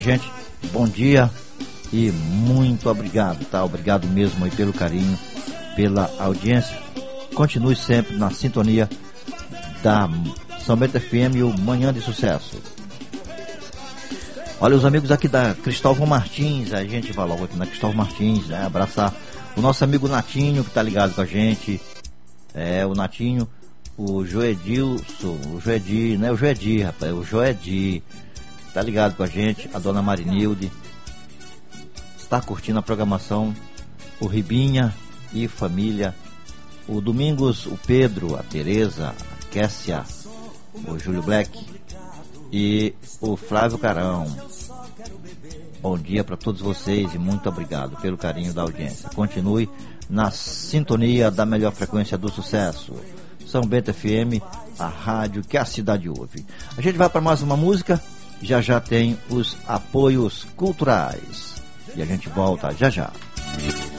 Gente, bom dia e muito obrigado, tá? Obrigado mesmo aí pelo carinho, pela audiência. Continue sempre na sintonia da São Bento FM e o Manhã de Sucesso. Olha, os amigos aqui da Cristóvão Martins, a gente vai logo aqui na Cristóvão Martins, né? Abraçar o nosso amigo Natinho, que tá ligado com a gente. O Natinho, o Joedilson, o Joedi, né? O Joedi, rapaz, o Joedi, tá ligado com a gente. A dona Marinilde está curtindo a programação, o Ribinha e família, o Domingos, o Pedro, a Tereza, a Kessia, o Júlio Black e o Flávio Carão. Bom dia para todos vocês e muito obrigado pelo carinho da audiência. Continue na sintonia da melhor frequência do sucesso, São Bento FM, a rádio que a cidade ouve. A gente vai para mais uma música, já tem os apoios culturais e a gente volta já.